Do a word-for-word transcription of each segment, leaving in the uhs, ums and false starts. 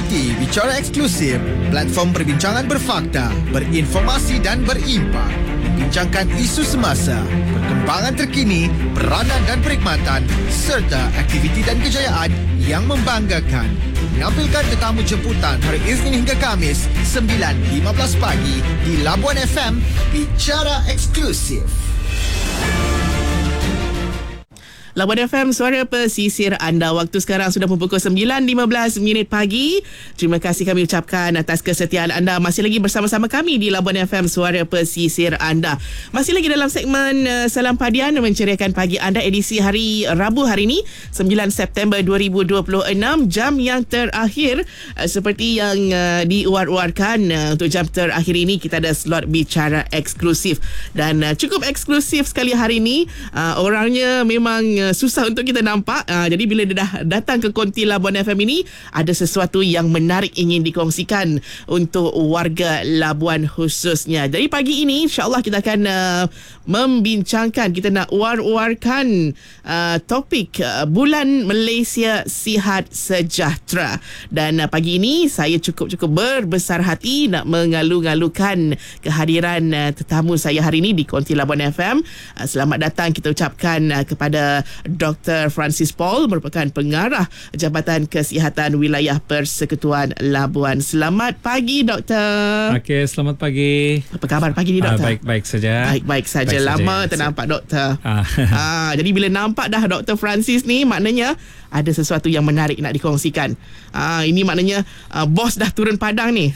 Ikuti Bicara Eksklusif, platform perbincangan berfakta, berinformasi dan berimpak. Membincangkan isu semasa, perkembangan terkini, peranan dan perkhidmatan serta aktiviti dan kejayaan yang membanggakan. Menampilkan tetamu jemputan hari Isnin hingga Kamis sembilan lima belas pagi di Labuan F M. Bicara Eksklusif. Labuan F M, suara pesisir anda. Waktu sekarang sudah pukul sembilan lima belas minit pagi. Terima kasih kami ucapkan atas kesetiaan anda. Masih lagi bersama-sama kami di Labuan F M, suara pesisir anda. Masih lagi dalam segmen uh, Salam Padian, menceriakan pagi anda edisi hari Rabu hari ini, sembilan September dua ribu dua puluh enam. Jam yang terakhir, uh, seperti yang uh, diuar-uarkan, uh, untuk jam terakhir ini kita ada slot bicara eksklusif. Dan uh, cukup eksklusif sekali hari ini. uh, Orangnya memang susah untuk kita nampak. Uh, jadi bila dia dah datang ke konti Labuan F M ini, ada sesuatu yang menarik ingin dikongsikan untuk warga Labuan khususnya. Jadi pagi ini insya-Allah kita akan uh, membincangkan, kita nak war-warkan uh, topik uh, Bulan Malaysia Sihat Sejahtera. Dan uh, pagi ini saya cukup-cukup berbesar hati nak mengalu-ngalukan kehadiran uh, tetamu saya hari ini di konti Labuan F M. Uh, selamat datang kita ucapkan uh, kepada Doktor Francis Paul, merupakan pengarah Jabatan Kesihatan Wilayah Persekutuan Labuan. Selamat pagi, Doktor. Okey, selamat pagi. Apa khabar pagi ni, Doktor? Ah, baik-baik saja. Baik-baik saja. Baik Lama saja. tak nampak, Doktor. Ah. ah, jadi bila nampak dah Doktor Francis ni, maknanya ada sesuatu yang menarik nak dikongsikan. Ah, ini maknanya uh, bos dah turun padang ni.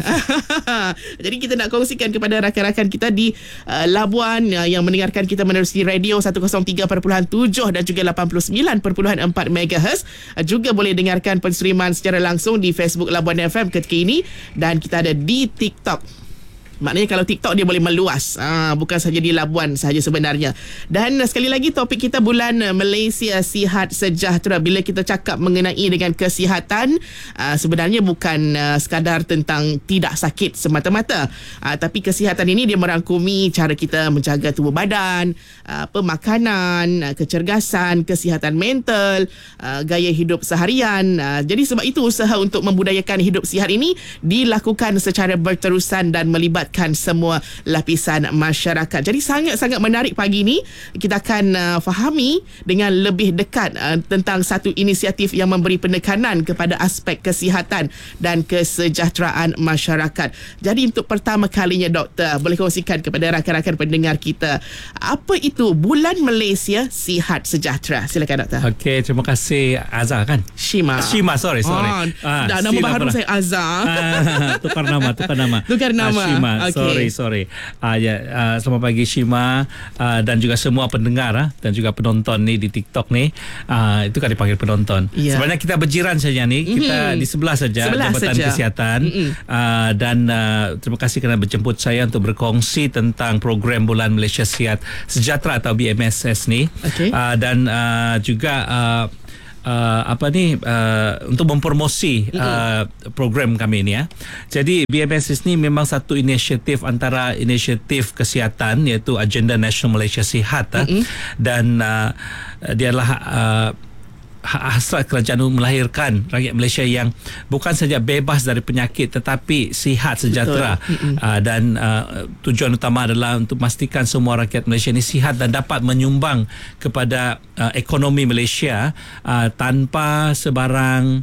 Jadi kita nak kongsikan kepada rakan-rakan kita di uh, Labuan uh, yang mendengarkan kita menerusi radio seratus tiga perpuluhan tujuh dan juga lapan puluh sembilan perpuluhan empat megahertz. Uh, juga boleh dengarkan penstreaman secara langsung di Facebook Labuan F M ketika ini, dan kita ada di TikTok. Maknanya kalau TikTok dia boleh meluas, ha, bukan saja di Labuan sahaja sebenarnya. Dan sekali lagi topik kita Bulan Malaysia Sihat Sejahtera. Bila kita cakap mengenai dengan kesihatan, uh, sebenarnya bukan uh, sekadar tentang tidak sakit semata-mata, uh, tapi kesihatan ini dia merangkumi cara kita menjaga tubuh badan, uh, pemakanan, uh, kecergasan, kesihatan mental, uh, gaya hidup seharian. uh, Jadi sebab itu usaha untuk membudayakan hidup sihat ini dilakukan secara berterusan dan melibatkan semua lapisan masyarakat. Jadi sangat-sangat menarik pagi ini. Kita akan uh, fahami dengan lebih dekat uh, tentang satu inisiatif yang memberi penekanan kepada aspek kesihatan dan kesejahteraan masyarakat. Jadi untuk pertama kalinya, Doktor, boleh kongsikan kepada rakan-rakan pendengar kita, apa itu Bulan Malaysia Sihat Sejahtera? Silakan, Doktor. Okey, terima kasih Azhar kan? Shima. Shima, sorry, sorry. Ah, Ah, dah nama baru saya Azhar. Ah, tukar nama, tukar nama. Tukar nama. Ah, Shima, Okay. sorry, sorry. Ah, ya, ah, selamat pagi Shima, ah, dan juga semua pendengar ah, dan juga penonton ni di TikTok ni. Ah, itu kan dipanggil penonton. Yeah. Sebenarnya kita berjiran saja ni. Kita Mm-hmm. di sebelah saja Sebelah Jabatan saja. Kesihatan. Mm-hmm. Ah, dan ah, terima kasih kerana menjemput saya untuk berkongsi tentang program Bulan Malaysia Sihat Sejahtera atau B M S S ni. Okay. Ah, dan ah, juga ah, Uh, apa ni uh, untuk mempromosi uh, program kami ni ya. Jadi B M S S ni memang satu inisiatif antara inisiatif kesihatan, iaitu Agenda Nasional Malaysia Sihat. Mm-hmm. Dan uh, dia adalah uh, hasrat kerajaan melahirkan rakyat Malaysia yang bukan saja bebas dari penyakit tetapi sihat sejahtera. Uh, dan uh, tujuan utama adalah untuk memastikan semua rakyat Malaysia ini sihat dan dapat menyumbang kepada uh, ekonomi Malaysia uh, tanpa sebarang